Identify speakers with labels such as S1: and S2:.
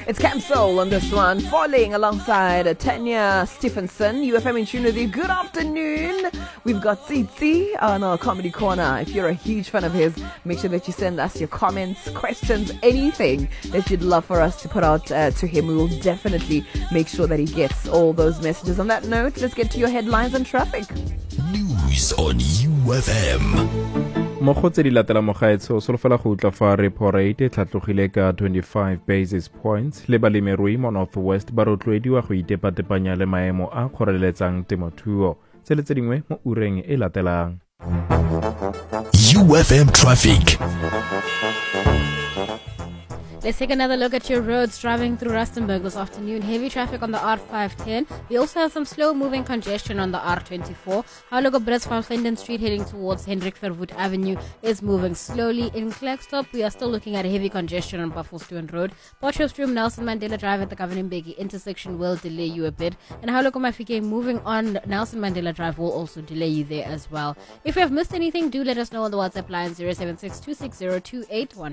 S1: It's Camp Soul on this one, falling alongside Tanya Stephenson. UFM in tune with you. Good afternoon. We've got Tsitsi on our Comedy Corner. If you're a huge fan of his, make sure that you send us your comments, questions, anything that you'd love for us to put out to him. We will definitely make sure that he gets all those messages. On that note, let's get to your headlines and traffic.
S2: News on UFM.
S3: Mo go tse di latela mogaetsho solofela go utla fa repo rate tlhatlogile ka 25 basis points le balemirui mo Northwest ba rotloediwa go itepatepanya le maemo a kgoreletsang temothuo tse le tse dingwe mo ureng e latelang.
S2: UFM traffic.
S4: Let's take another look at your roads driving through Rustenburg this afternoon. Heavy traffic on the R510. We also have some slow-moving congestion on the R24. However, Brits from Linden Street heading towards Hendrik Verwoerd Avenue is moving slowly. In Klerksdorp, we are still looking at heavy congestion on Buffelspoon Road. Potchefstroom, Nelson Mandela Drive at the Governing Mbeki intersection will delay you a bit. And However, Mafike moving on Nelson Mandela Drive will also delay you there as well. If you have missed anything, do let us know on the WhatsApp line 076 260 2815.